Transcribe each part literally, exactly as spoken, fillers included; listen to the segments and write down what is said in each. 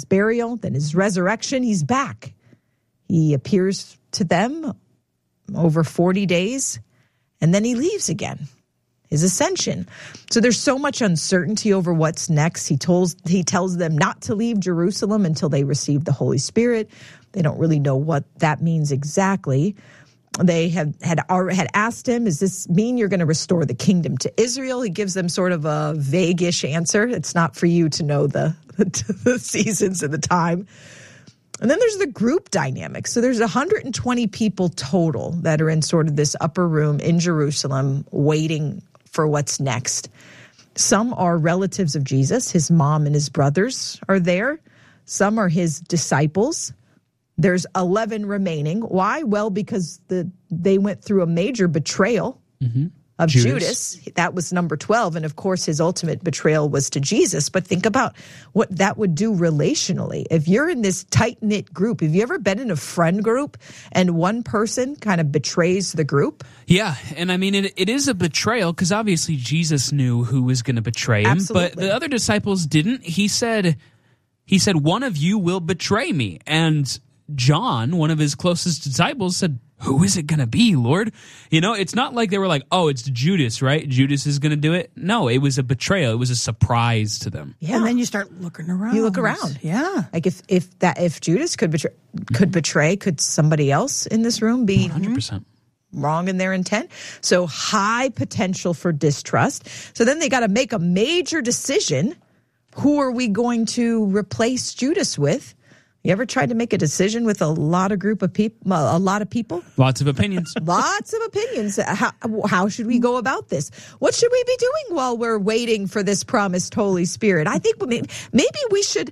burial, then his resurrection. He's back. He appears to them over forty days, and then he leaves again. His ascension. So there's so much uncertainty over what's next. He tells, he tells them not to leave Jerusalem until they receive the Holy Spirit. They don't really know what that means exactly. They have had had asked him, does this mean you're going to restore the kingdom to Israel? He gives them sort of a vague-ish answer. It's not for you to know the, the seasons and the time. And then there's the group dynamic. So there's one hundred twenty people total that are in sort of this upper room in Jerusalem waiting for what's next. Some are relatives of Jesus. His mom and his brothers are there. Some are his disciples. There's eleven remaining. Why? Well, because the they went through a major betrayal mm-hmm. of Judas. Judas. That was number twelve. And of course, his ultimate betrayal was to Jesus. But think about what that would do relationally. If you're in this tight-knit group, have you ever been in a friend group and one person kind of betrays the group? Yeah. And I mean, it, it is a betrayal because obviously Jesus knew who was going to betray him. Absolutely. But the other disciples didn't. He said, he said, one of you will betray me. And John, one of his closest disciples, said, who is it going to be, Lord? You know, it's not like they were like, oh, it's Judas, right? Judas is going to do it. No, it was a betrayal. It was a surprise to them. Yeah. And then you start looking around. You look around. Yeah. Like if if that if Judas could betray, could betray, could somebody else in this room be one hundred percent wrong in their intent? So high potential for distrust. So then they got to make a major decision. Who are we going to replace Judas with? You ever tried to make a decision with a lot of group of people, a lot of people? Lots of opinions. Lots of opinions. How, how should we go about this? What should we be doing while we're waiting for this promised Holy Spirit? I think maybe, maybe we should.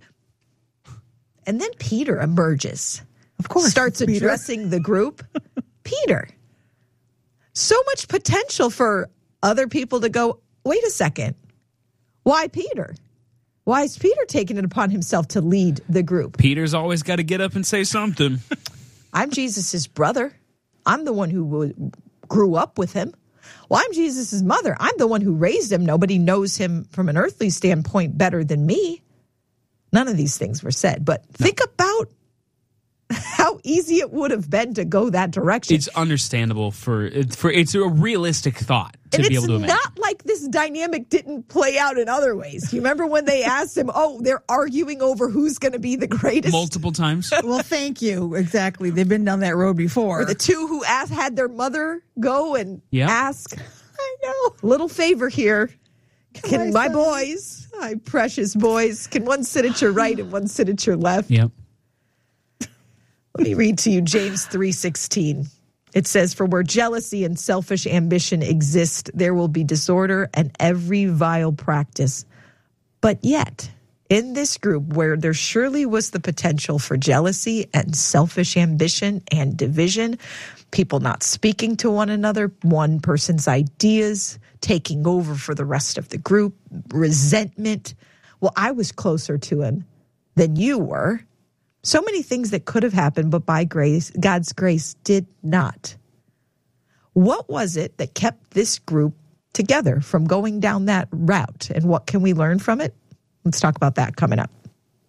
And then Peter emerges. Of course. Starts Peter. addressing the group. Peter. So much potential for other people to go, wait a second. Why Peter? Why is Peter taking it upon himself to lead the group? Peter's always got to get up and say something. I'm Jesus' brother. I'm the one who grew up with him. Well, I'm Jesus' mother. I'm the one who raised him. Nobody knows him from an earthly standpoint better than me. None of these things were said. But no. Think about how easy it would have been to go that direction. It's understandable for for it's a realistic thought to and be able to imagine. It's not like this dynamic didn't play out in other ways. You remember when they asked him, oh, they're arguing over who's going to be the greatest? Multiple times. Well, thank you. Exactly. They've been down that road before. Or the two who asked, had their mother go and yep. ask, I know, little favor here. Can my, my boys, my precious boys, can one sit at your right and one sit at your left? Yep. Let me read to you James three sixteen. It says, for where jealousy and selfish ambition exist, there will be disorder and every vile practice. But yet, in this group where there surely was the potential for jealousy and selfish ambition and division, people not speaking to one another, one person's ideas taking over for the rest of the group, resentment. Well, I was closer to him than you were. So many things that could have happened, but by grace, God's grace did not. What was it that kept this group together from going down that route? And what can we learn from it? Let's talk about that coming up.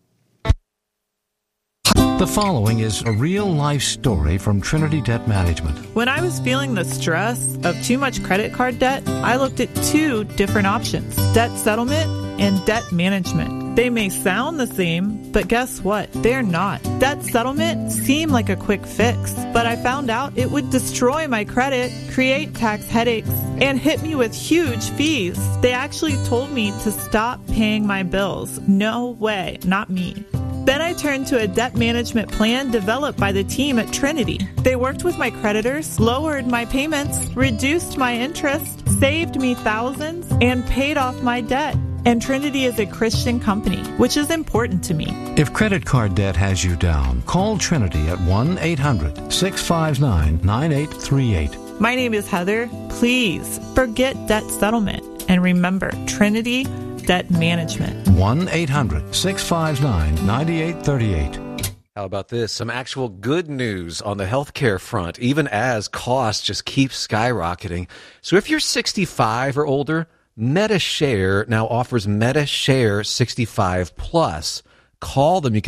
The following is a real-life story from Trinity Debt Management. When I was feeling the stress of too much credit card debt, I looked at two different options: debt settlement and debt management. They may sound the same, but guess what? They're not. Debt settlement seemed like a quick fix, but I found out it would destroy my credit, create tax headaches, and hit me with huge fees. They actually told me to stop paying my bills. No way, not me. Then I turned to a debt management plan developed by the team at Trinity. They worked with my creditors, lowered my payments, reduced my interest, saved me thousands, and paid off my debt. And Trinity is a Christian company, which is important to me. If credit card debt has you down, call Trinity at one eight hundred six five nine nine eight three eight. My name is Heather. Please forget debt settlement and remember Trinity Debt Management. one eight hundred six five nine nine eight three eight. How about this? Some actual good news on the healthcare front, even as costs just keep skyrocketing. So if you're sixty-five or older, MediShare now offers MediShare sixty-five plus. Call them. You can